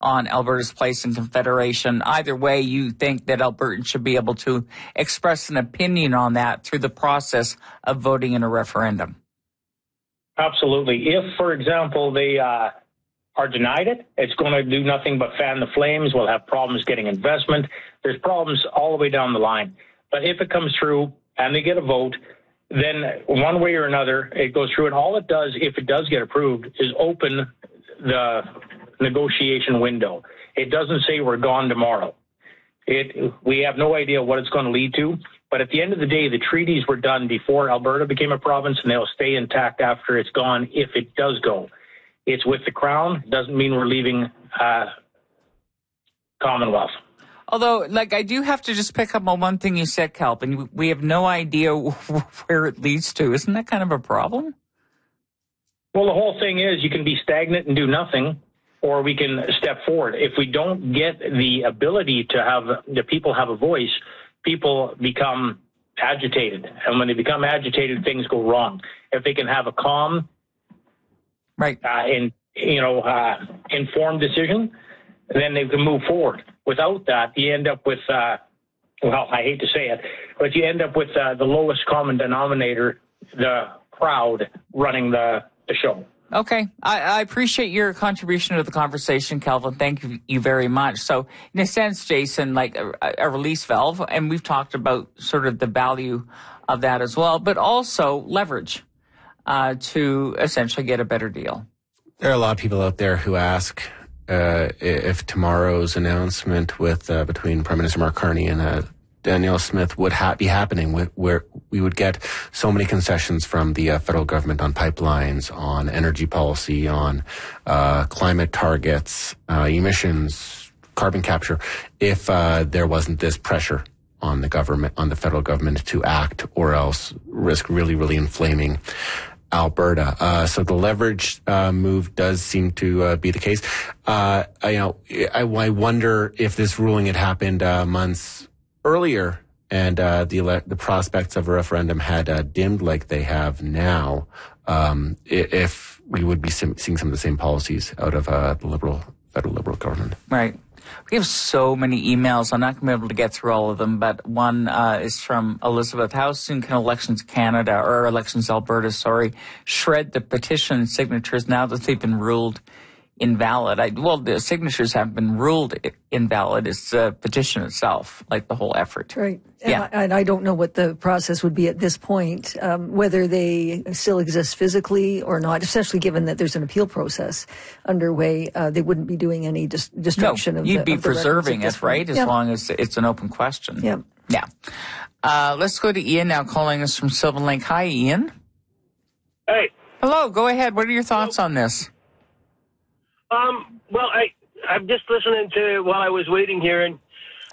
on Alberta's place in Confederation. Either way, you think that Albertans should be able to express an opinion on that through the process of voting in a referendum. Absolutely. If, for example, they are denied it, it's going to do nothing but fan the flames. We'll have problems getting investment. There's problems all the way down the line. But if it comes through and they get a vote, then one way or another, it goes through. And all it does, if it does get approved, is open the negotiation window. It doesn't say we're gone tomorrow. We have no idea what it's going to lead to. But at the end of the day, the treaties were done before Alberta became a province, and they'll stay intact after it's gone if it does go. It's with the Crown. Doesn't mean we're leaving Commonwealth. Although, I do have to just pick up on one thing you said, Calvin. We have no idea where it leads to. Isn't that kind of a problem? Well, the whole thing is you can be stagnant and do nothing, or we can step forward. If we don't get the ability to have the people have a voice, people become agitated. And when they become agitated, things go wrong. If they can have a calm, informed decision, then they can move forward. Without that, you end up with, I hate to say it, but you end up with the lowest common denominator, the crowd running the show. Okay. I appreciate your contribution to the conversation, Calvin. Thank you very much. So, in a sense, Jason, like a release valve, and we've talked about sort of the value of that as well, but also leverage to essentially get a better deal. There are a lot of people out there who ask if tomorrow's announcement with between Prime Minister Mark Carney and Danielle Smith would be happening, where we would get so many concessions from the federal government on pipelines, on energy policy, on climate targets, emissions, carbon capture, if there wasn't this pressure on the government, on the federal government to act, or else risk really, really inflaming Alberta. So the leverage move does seem to be the case. I wonder if this ruling had happened months earlier and the prospects of a referendum had dimmed like they have now, if we would be seeing some of the same policies out of the federal Liberal government. Right. We have so many emails. I'm not going to be able to get through all of them, but one is from Elizabeth. How soon can Elections Canada, or Elections Alberta, shred the petition signatures now that they've been ruled invalid? The signatures haven't been ruled invalid. It's the petition itself, like the whole effort. Right. Yeah. And I don't know what the process would be at this point, whether they still exist physically or not, especially given that there's an appeal process underway. They wouldn't be doing any destruction of the you'd be preserving it, right, as long as it's an open question. Yeah. Yeah. Let's go to Ian now, calling us from Sylvan Lake. Hi, Ian. Hey. Hello. Go ahead. What are your thoughts on this? I'm just listening to while I was waiting here, and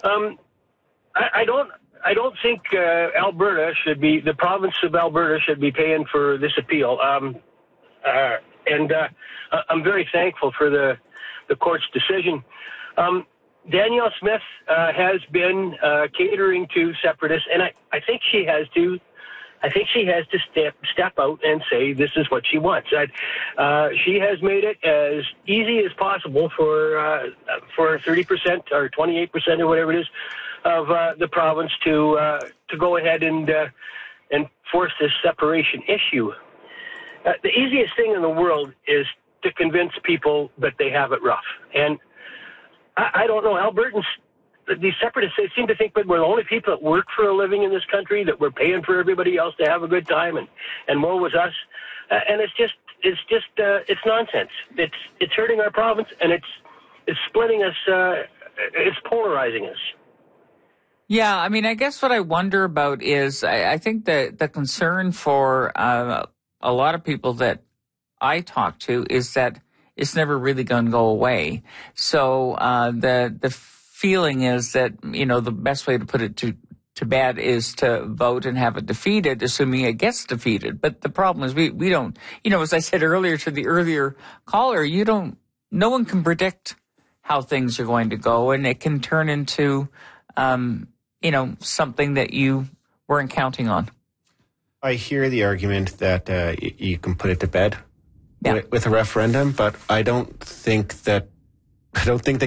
I don't think Alberta should be, the province of Alberta should be paying for this appeal. And I'm very thankful for the court's decision. Danielle Smith has been catering to separatists, and I think she has to. I think she has to step out and say this is what she wants. She has made it as easy as possible for 30% or 28% or whatever it is of the province to go ahead and force this separation issue. The easiest thing in the world is to convince people that they have it rough. And I don't know, Albertans, these separatists, they seem to think that we're the only people that work for a living in this country, that we're paying for everybody else to have a good time, and woe was us. And it's nonsense. It's hurting our province, and it's splitting us. It's polarizing us. Yeah, I mean, I guess what I wonder about is I think that the concern for a lot of people that I talk to is that it's never really going to go away. So the feeling is that, the best way to put it to bed is to vote and have it defeated, assuming it gets defeated. But the problem is we don't, as I said earlier to the earlier caller, no one can predict how things are going to go, and it can turn into, something that you weren't counting on. I hear the argument that you can put it to bed with a referendum, but I don't think that I don't think they